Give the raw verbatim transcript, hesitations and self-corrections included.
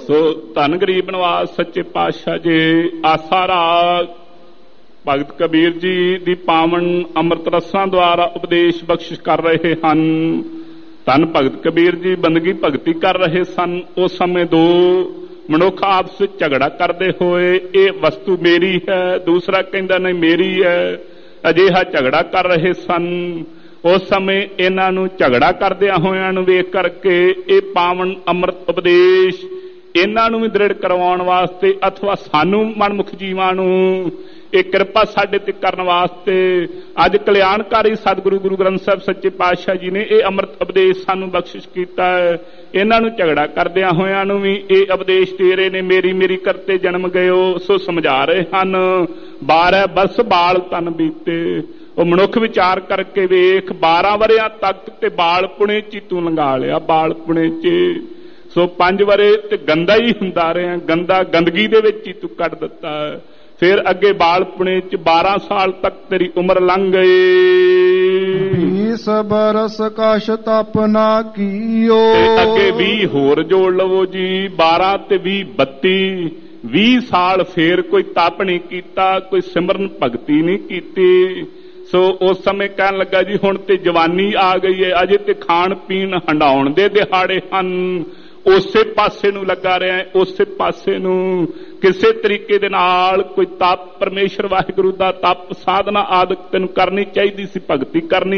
ਸੋ ਧੰਨ ਗਰੀਬ ਨਿਵਾਸ ਸੱਚੇ ਪਾਤਸ਼ਾਹ ਜੀ ਆਸਾ ਰਾਗ ਭਗਤ ਕਬੀਰ ਜੀ ਦੀ ਪਾਵਨ ਅੰਮ੍ਰਿਤ ਰਸਾਂ ਦੁਆਰਾ ਉਪਦੇਸ਼ ਬਖਸ਼ਿਸ਼ ਕਰ ਰਹੇ ਹਨ। ਧੰਨ ਭਗਤ ਕਬੀਰ ਜੀ ਬੰਦਗੀ ਭਗਤੀ ਕਰ ਰਹੇ ਸਨ। ਉਸ ਸਮੇਂ ਦੋ ਮਨੁੱਖ ਆਪਸ ਵਿੱਚ ਝਗੜਾ ਕਰਦੇ ਹੋਏ ਇਹ ਵਸਤੂ ਮੇਰੀ ਹੈ, ਦੂਸਰਾ ਕਹਿੰਦਾ ਨਹੀਂ ਮੇਰੀ ਹੈ, ਅਜਿਹਾ ਝਗੜਾ ਕਰ ਰਹੇ ਸਨ। ਉਸ ਸਮੇਂ ਇਹਨਾਂ ਨੂੰ ਝਗੜਾ ਕਰਦਿਆਂ ਹੋਇਆਂ ਨੂੰ ਵੇਖ ਕਰਕੇ ਇਹ ਪਾਵਨ ਅੰਮ੍ਰਿਤ ਉਪਦੇਸ਼ ਇਹਨਾਂ ਨੂੰ ਵੀ ਦ੍ਰਿੜ ਕਰਵਾਉਣ ਵਾਸਤੇ ਅਥਵਾ ਸਾਨੂੰ ਮਨਮੁਖ ਜੀਵਾਂ ਨੂੰ ਇਹ ਕਿਰਪਾ ਸਾਡੇ ਤੇ ਕਰਨ ਵਾਸਤੇ ਅੱਜ ਕਲਿਆਣਕਾਰੀ ਸਤਿਗੁਰੂ ਗੁਰੂ ਗ੍ਰੰਥ ਸਾਹਿਬ ਸੱਚੇ ਪਾਤਸ਼ਾਹ ਜੀ ਨੇ ਇਹ ਅੰਮ੍ਰਿਤ ਉਪਦੇਸ਼ ਸਾਨੂੰ ਬਖਸ਼ਿਸ਼ ਕੀਤਾ ਹੈ। ਇਹਨਾਂ ਨੂੰ ਝਗੜਾ ਕਰਦਿਆਂ ਹੋਇਆਂ ਨੂੰ ਵੀ ਇਹ ਉਪਦੇਸ਼ ਦੇ ਰਹੇ ਨੇ। ਮੇਰੀ ਮੇਰੀ ਕਰਤੇ ਜਨਮ ਗਇਓ ਸੋ ਸਮਝਾ ਰਹੇ ਹਨ। ਬਾਰਹ ਬਰਸ ਬਾਲ ਤਨ ਬੀਤੇ। ਉਹ ਮਨੁੱਖ ਵਿਚਾਰ ਕਰਕੇ ਵੇਖ ਬਾਰਾਂ ਵਰਿਆਂ ਤੱਕ ਤੇ ਬਾਲਪੁਣੇ ਚ ਤੂੰ ਲੰਘਾ ਲਿਆ, ਬਾਲਪੁਣੇ ਚ ਸੋ ਪੰਜ ਵਰੇ ਤੇ ਗੰਦਾ ਹੀ ਹੁੰਦਾ ਰਿਹਾ, ਗੰਦਾ ਗੰਦਗੀ ਦੇ ਵਿੱਚ ਹੀ ਤੂੰ ਕੱਢ ਦਿੱਤਾ। ਫਿਰ ਅੱਗੇ ਬਾਲਪੁਣੇ ਚ ਬਾਰਾਂ ਸਾਲ ਤੱਕ ਤੇਰੀ ਉਮਰ ਲੰਘ ਗਈ। ਵੀਸ ਬਰਸ ਕਛ ਤਪ ਨਾ ਕੀਓ। ਅੱਗੇ ਵੀਹ ਹੋਰ ਜੋੜ ਲਵੋ ਜੀ, ਬਾਰਾਂ ਤੇ ਵੀਹ ਬੱਤੀ, ਵੀਹ ਸਾਲ ਫੇਰ ਕੋਈ ਤਪ ਨਹੀਂ ਕੀਤਾ, ਕੋਈ ਸਿਮਰਨ ਭਗਤੀ ਨਹੀਂ ਕੀਤੀ। ਸੋ ਉਸ ਸਮੇਂ ਕਹਿਣ ਲੱਗਾ ਜੀ ਹੁਣ ਤੇ ਜਵਾਨੀ ਆ ਗਈ ਹੈ, ਅਜੇ ਤੇ ਖਾਣ ਪੀਣ ਹੰਡਾਉਣ ਦੇ ਦਿਹਾੜੇ ਹਨ। ਉਸੇ ਪਾਸੇ ਨੂੰ ਲੱਗਾ ਰਿਹਾ, ਉਸੇ ਪਾਸੇ ਨੂੰ ਕਿਸੇ ਤਰੀਕੇ ਦੇ ਨਾਲ ਕੋਈ ਤਪ ਪਰਮੇਸ਼ਰ ਵਾਹਿਗੁਰੂ ਦਾ ਤਪ ਸਾਧਨਾ ਆਦਿਕ ਤੈਨੂੰ ਕਰਨੀ ਚਾਹੀਦੀ ਸੀ, ਭਗਤੀ ਕਰਨੀ